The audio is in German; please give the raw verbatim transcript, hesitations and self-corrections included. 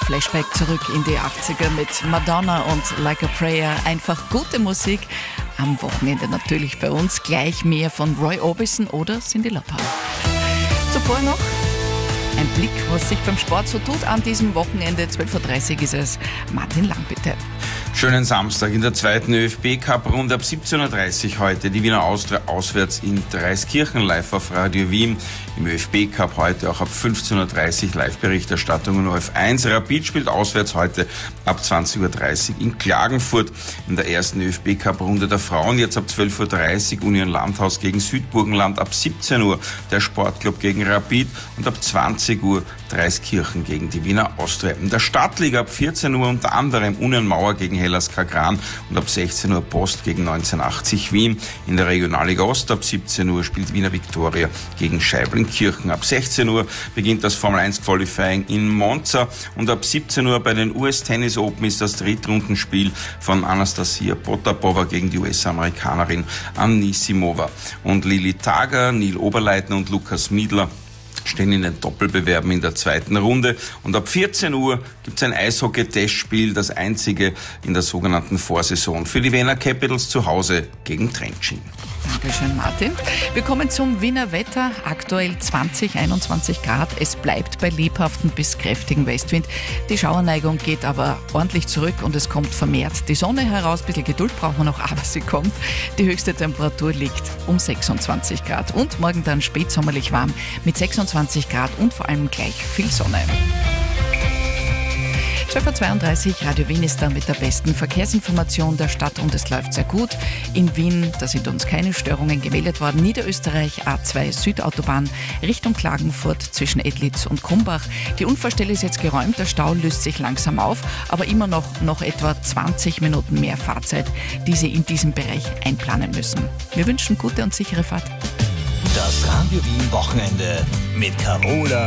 Flashback zurück in die achtziger mit Madonna und Like a Prayer. Einfach gute Musik. Am Wochenende natürlich bei uns. Gleich mehr von Roy Orbison oder Cyndi Lauper. Zuvor noch ein Blick, was sich beim Sport so tut an diesem Wochenende. zwölf Uhr dreißig ist es. Martin Lang, bitte. Schönen Samstag in der zweiten ÖFB-Cup-Runde ab siebzehn Uhr dreißig heute. Die Wiener Austria auswärts in Dreiskirchen, live auf Radio Wien. Im ÖFB-Cup heute auch ab fünfzehn Uhr dreißig Live-Berichterstattung in O F eins. Rapid spielt auswärts heute ab zwanzig Uhr dreißig in Klagenfurt. In der ersten ÖFB-Cup-Runde der Frauen jetzt ab zwölf Uhr dreißig Union Landhaus gegen Südburgenland, ab siebzehn Uhr der Sportclub gegen Rapid und ab zwanzig Uhr Dreiskirchen gegen die Wiener Austria. In der Stadtliga ab vierzehn Uhr unter anderem Union Mauer gegen Hellas Kagran und ab sechzehn Uhr Post gegen neunzehnhundertachtzig Wien. In der Regionalliga Ost ab siebzehn Uhr spielt Wiener Viktoria gegen Scheiblinkirchen. Ab sechzehn Uhr beginnt das Formel eins Qualifying in Monza und ab siebzehn Uhr bei den U S Tennis Open ist das Drittrundenspiel von Anastasia Potapova gegen die U S-Amerikanerin Anisimova. Und Lili Tager, Neil Oberleitner und Lukas Miedler stehen in den Doppelbewerben in der zweiten Runde. Und ab vierzehn Uhr gibt es ein Eishockey-Testspiel, das einzige in der sogenannten Vorsaison für die Wiener Capitals zu Hause gegen Trenčín. Dankeschön, Martin. Wir kommen zum Wiener Wetter. Aktuell zwanzig, einundzwanzig Grad. Es bleibt bei lebhaften bis kräftigen Westwind. Die Schauerneigung geht aber ordentlich zurück und es kommt vermehrt die Sonne heraus. Ein bisschen Geduld brauchen wir noch, aber sie kommt. Die höchste Temperatur liegt um sechsundzwanzig Grad. Und morgen dann spätsommerlich warm mit sechsundzwanzig Grad und vor allem gleich viel Sonne. zwölf Uhr zweiunddreißig, Radio Wien ist da mit der besten Verkehrsinformation der Stadt und es läuft sehr gut. In Wien, da sind uns keine Störungen gemeldet worden. Niederösterreich, A zwei Südautobahn Richtung Klagenfurt zwischen Edlitz und Kumbach. Die Unfallstelle ist jetzt geräumt, der Stau löst sich langsam auf, aber immer noch, noch etwa zwanzig Minuten mehr Fahrzeit, die Sie in diesem Bereich einplanen müssen. Wir wünschen gute und sichere Fahrt. Das Radio Wien Wochenende mit Carola